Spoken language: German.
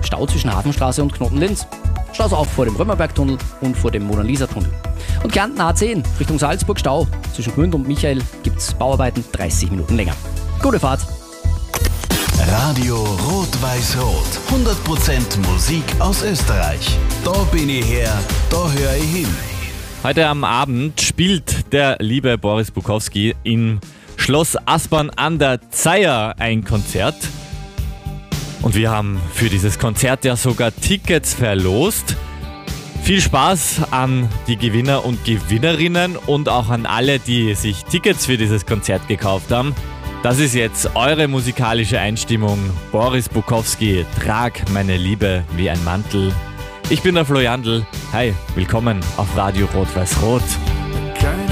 Stau zwischen Hafenstraße und Knoten-Linz. Staus auch vor dem Römerbergtunnel und vor dem Mona-Lisa-Tunnel. Und Kärnten A10 Richtung Salzburg Stau. Zwischen Gmünd und Michael gibt's Bauarbeiten 30 Minuten länger. Gute Fahrt! Radio Rot-Weiß-Rot. 100% Musik aus Österreich. Da bin ich her, da höre ich hin. Heute am Abend spielt der liebe Boris Bukowski im Schloss Aspern an der Zeiher ein Konzert. Und wir haben für dieses Konzert ja sogar Tickets verlost. Viel Spaß an die Gewinner und Gewinnerinnen und auch an alle, die sich Tickets für dieses Konzert gekauft haben. Das ist jetzt eure musikalische Einstimmung. Boris Bukowski, Trag meine Liebe wie ein Mantel. Ich bin der Flo Jandl. Hi, willkommen auf Radio Rot-Weiß-Rot.